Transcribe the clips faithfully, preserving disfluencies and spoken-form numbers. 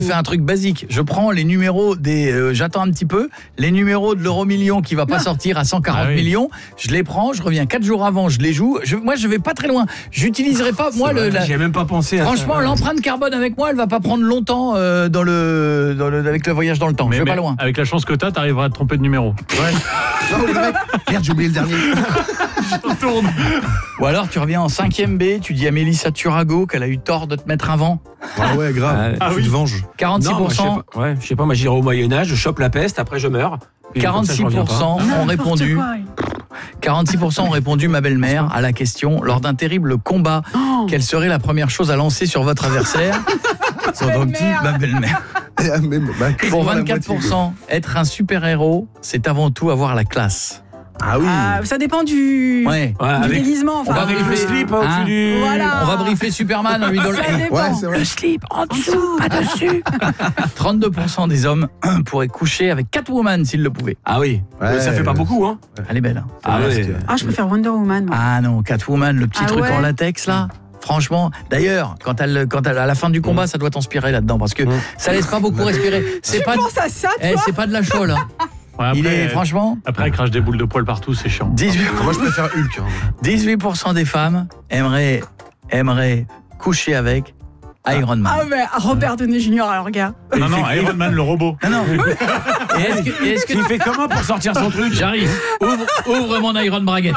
Je fais un truc basique. Je prends les numéros des... Euh, j'attends un petit peu. Les numéros de l'euro million qui va pas sortir à cent quarante ah oui. millions, je les prends, je reviens quatre jours avant, je les joue. Je, moi, je vais pas très loin. J'utiliserai pas... moi vrai, le. La... J'ai même pas pensé à Franchement, ça. l'empreinte carbone avec moi, elle va pas prendre longtemps euh, dans, le, dans le... avec le voyage dans le temps. Mais, je vais mais pas loin. Avec la chance que t'as, t'arriveras à te tromper de numéro. Ouais. Non, les mecs... Merde, j'ai oublié le dernier. Je tourne. Ou alors, tu reviens en cinquième B, tu dis à Mélissa Turago qu'elle a eu tort de te mettre avant. Ah ouais, grave. Ah, tu oui. te venges. quarante-six pour cent. Non, moi, je sais pas, ouais, je sais pas, moi j'irai au Moyen-Âge, je chope la peste, après je meurs. quarante-six pour cent ont répondu. quarante-six pour cent ont répondu, ma belle-mère, à la question lors d'un terrible combat. Oh. Quelle serait la première chose à lancer sur votre adversaire? Ils ont donc dit ma belle-mère. bah, Pour vingt-quatre pour cent, être un super-héros, c'est avant tout avoir la classe. Ah oui. Ah, ça dépend du, ouais. du avec, déguisement. Enfin, on va briefer le slip hein, hein du... voilà. On va briefer Superman en lui donnant ouais, le slip en dessous, pas dessus. trente-deux pour cent des hommes pourraient coucher avec Catwoman s'ils le pouvaient. Ah oui, ouais, ça fait pas beaucoup hein. Elle est belle. Hein. Ah, ouais. ah, je préfère Wonder Woman. Moi. Ah non, Catwoman, le petit ah truc ouais. en latex là. Franchement, d'ailleurs, quand elle, quand elle, à la fin du combat, mmh. ça doit t'inspirer là-dedans parce que mmh. ça laisse pas beaucoup respirer. C'est tu pas. penses à ça, toi eh, c'est pas de la chaux là. Ouais, après, il est franchement. Après, elle crache des boules de poils partout, c'est chiant. dix-huit Moi, je préfère Hulk. Hein. dix-huit pour cent des femmes aimeraient, aimeraient coucher avec Iron Man. Ah mais Robert Downey junior alors gars. Non non, Iron Man le robot. Non non. Et est-ce que, est-ce que il fait comment pour sortir son truc? J'arrive. Ouvre, ouvre mon Iron Braguette.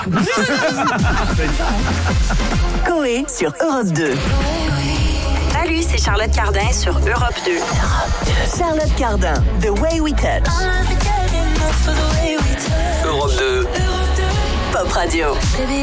Coé sur Europe deux. Salut, c'est Charlotte Cardin sur Europe deux. Charlotte Cardin, The Way We Touch. Europe deux. Pop Radio.